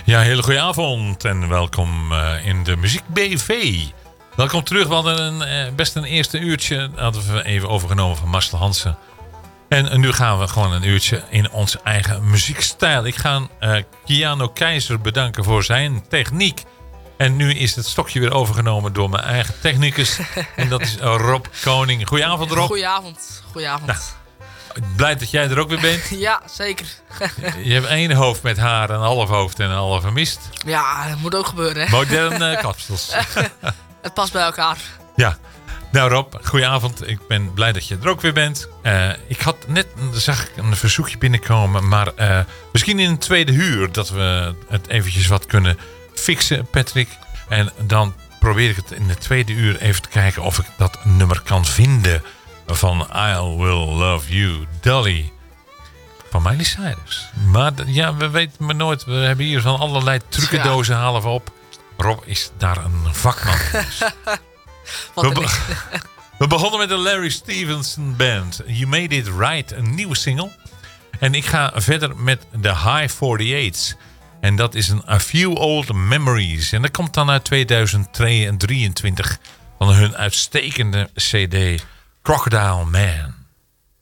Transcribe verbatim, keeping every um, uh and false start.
Ja, hele goede avond en welkom uh, in de Muziek B V. Welkom terug. We hadden een, uh, best een eerste uurtje. Hadden we even overgenomen van Marcel Hansen. En uh, nu gaan we gewoon een uurtje in onze eigen muziekstijl. Ik ga uh, Keanu Keizer bedanken voor zijn techniek. En nu is het stokje weer overgenomen door mijn eigen technicus. En dat is uh, Rob Koning. Goedenavond, Rob. Goedenavond. Goedenavond. Nou, blij dat jij er ook weer bent. Ja, zeker. Je hebt één hoofd met haar, een half hoofd en een halve mist. Ja, dat moet ook gebeuren. Hè? Moderne uh, kapsels. Het past bij elkaar. Ja. Nou Rob, goedenavond. Ik ben blij dat je er ook weer bent. Uh, ik had net, zag ik een verzoekje binnenkomen. Maar uh, misschien in een tweede uur dat we het eventjes wat kunnen fixen, Patrick. En dan probeer ik het in de tweede uur even te kijken of ik dat nummer kan vinden. Van I Will Love You, Dolly. Van Miley Cyrus. Maar ja, we weten maar nooit. We hebben hier van allerlei trucendozen ja. halen we op. Rob is daar een vakman. we, be- we begonnen met de Larry Stevenson Band. You Made It Right, een nieuwe single. En ik ga verder met de High forty-eight's. En dat is een A Few Old Memories. En dat komt dan uit tweeduizend drieëntwintig van hun uitstekende C D Crocodile Man.